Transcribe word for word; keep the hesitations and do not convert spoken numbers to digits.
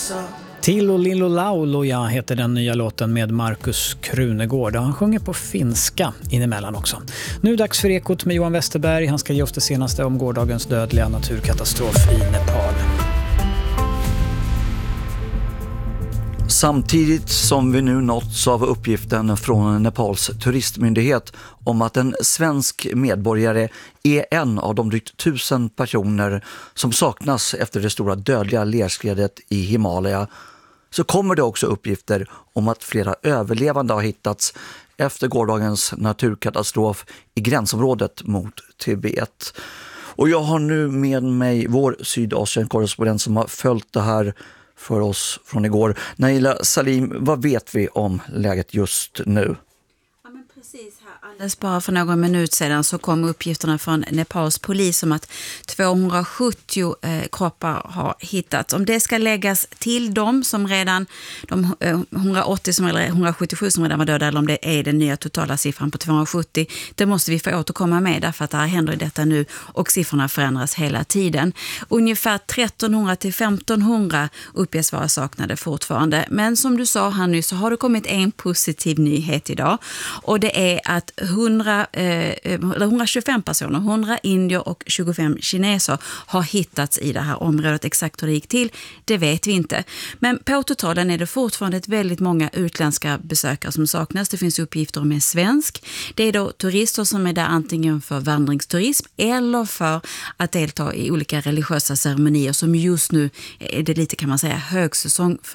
Till och Lillo Lauloja heter den nya låten med Markus Krunegård. Han sjunger på finska inemellan också. Nu dags för Ekot med Johan Westerberg. Han ska ge oss det senaste om gårdagens dödliga naturkatastrof i Nepal. Samtidigt som vi nu nåtts av uppgiften från Nepals turistmyndighet om att en svensk medborgare är en av de drygt tusen personer som saknas efter det stora dödliga lerskredet i Himalaya, så kommer det också uppgifter om att flera överlevande har hittats efter gårdagens naturkatastrof i gränsområdet mot Tibet. Och jag har nu med mig vår Sydasien-korrespondent som har följt det här för oss från igår. Naila Salim, vad vet vi om läget just nu? Ja, men precis här. Alldeles bara för någon minut sedan så kom uppgifterna från Nepals polis om att tvåhundrasjuttio eh, kroppar har hittats. Om det ska läggas till dem som redan, de eh, hundraåttio som, eller hundrasjuttiosju som redan var döda, eller om det är den nya totala siffran på tvåhundrasjuttio, det måste vi få återkomma med därför att det här händer i detta nu och siffrorna förändras hela tiden. Ungefär trettonhundra till femtonhundra uppges vara saknade fortfarande. Men som du sa här nu så har det kommit en positiv nyhet idag, och det är att hundra, eh, eller hundratjugofem personer, hundra indier och tjugofem kineser har hittats i det här området. Exakt hur det gick till, det vet vi inte. Men på totalen är det fortfarande ett väldigt många utländska besökare som saknas. Det finns uppgifter om en svensk. Det är då turister som är där antingen för vandringsturism eller för att delta i olika religiösa ceremonier som just nu är det lite, kan man säga, högsäsong för